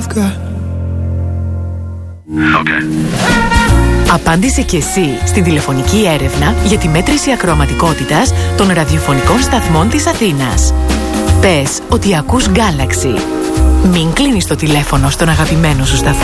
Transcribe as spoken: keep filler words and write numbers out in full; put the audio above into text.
I've got. Okay. Απάντησε και εσύ στην τηλεφωνική έρευνα για τη μέτρηση ακροαματικότητας των ραδιοφωνικών σταθμών της Αθήνας. Πες ότι ακούς Galaxy. Μην κλείνεις το τηλέφωνο στον αγαπημένο σου σταθμό.